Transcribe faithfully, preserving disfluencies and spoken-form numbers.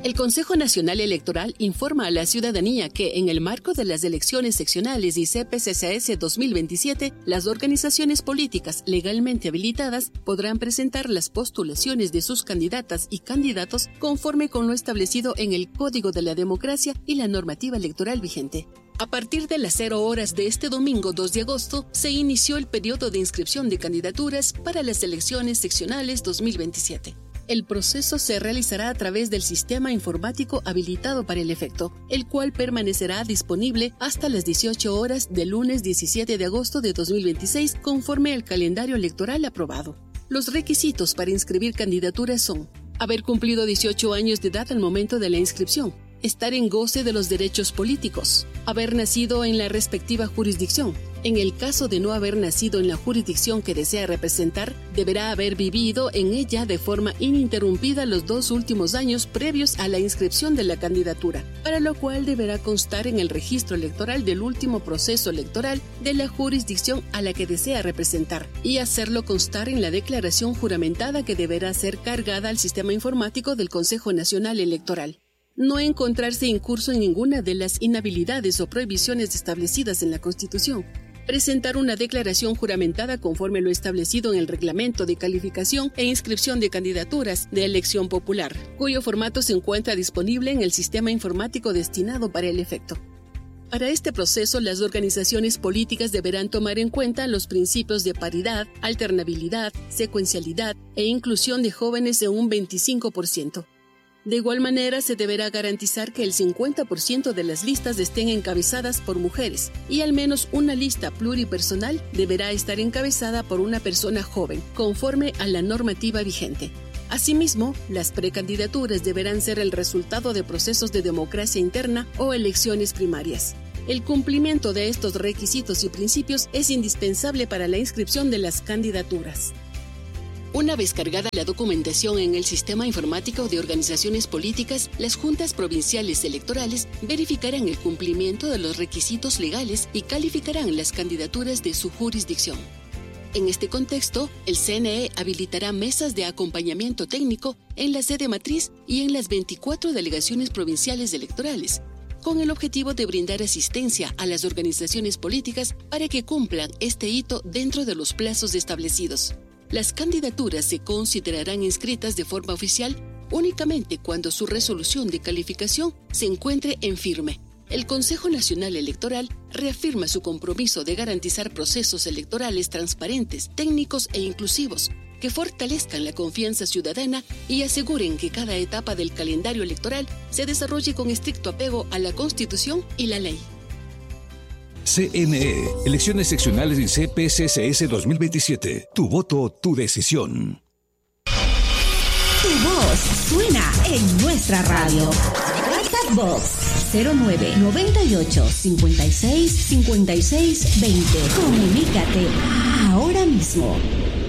El Consejo Nacional Electoral informa a la ciudadanía que, en el marco de las elecciones seccionales y C P C C S dos mil veintisiete, las organizaciones políticas legalmente habilitadas podrán presentar las postulaciones de sus candidatas y candidatos conforme con lo establecido en el Código de la Democracia y la normativa electoral vigente. A partir de las cero horas de este domingo dos de agosto, se inició el periodo de inscripción de candidaturas para las elecciones seccionales dos mil veintisiete. El proceso se realizará a través del sistema informático habilitado para el efecto, el cual permanecerá disponible hasta las dieciocho horas del lunes diecisiete de agosto de dos mil veintiséis, conforme al calendario electoral aprobado. Los requisitos para inscribir candidaturas son: haber cumplido dieciocho años de edad al momento de la inscripción, estar en goce de los derechos políticos, haber nacido en la respectiva jurisdicción. En el caso de no haber nacido en la jurisdicción que desea representar, deberá haber vivido en ella de forma ininterrumpida los dos últimos años previos a la inscripción de la candidatura, para lo cual deberá constar en el registro electoral del último proceso electoral de la jurisdicción a la que desea representar, y hacerlo constar en la declaración juramentada que deberá ser cargada al sistema informático del Consejo Nacional Electoral. No encontrarse incurso en ninguna de las inhabilidades o prohibiciones establecidas en la Constitución. Presentar una declaración juramentada conforme lo establecido en el Reglamento de Calificación e Inscripción de Candidaturas de Elección Popular, cuyo formato se encuentra disponible en el sistema informático destinado para el efecto. Para este proceso, las organizaciones políticas deberán tomar en cuenta los principios de paridad, alternabilidad, secuencialidad e inclusión de jóvenes en un veinticinco por ciento. De igual manera, se deberá garantizar que el cincuenta por ciento de las listas estén encabezadas por mujeres y al menos una lista pluripersonal deberá estar encabezada por una persona joven, conforme a la normativa vigente. Asimismo, las precandidaturas deberán ser el resultado de procesos de democracia interna o elecciones primarias. El cumplimiento de estos requisitos y principios es indispensable para la inscripción de las candidaturas. Una vez cargada la documentación en el sistema informático de organizaciones políticas, las juntas provinciales electorales verificarán el cumplimiento de los requisitos legales y calificarán las candidaturas de su jurisdicción. En este contexto, el C N E habilitará mesas de acompañamiento técnico en la sede matriz y en las veinticuatro delegaciones provinciales electorales, con el objetivo de brindar asistencia a las organizaciones políticas para que cumplan este hito dentro de los plazos establecidos. Las candidaturas se considerarán inscritas de forma oficial únicamente cuando su resolución de calificación se encuentre en firme. El Consejo Nacional Electoral reafirma su compromiso de garantizar procesos electorales transparentes, técnicos e inclusivos, que fortalezcan la confianza ciudadana y aseguren que cada etapa del calendario electoral se desarrolle con estricto apego a la Constitución y la ley. C N E, Elecciones Seccionales y C P C C S dos mil veintisiete. Tu voto, tu decisión. Tu voz suena en nuestra radio. WhatsApp Box cero nueve noventa y ocho cincuenta y seis cincuenta y seis veinte. Comunícate ahora mismo.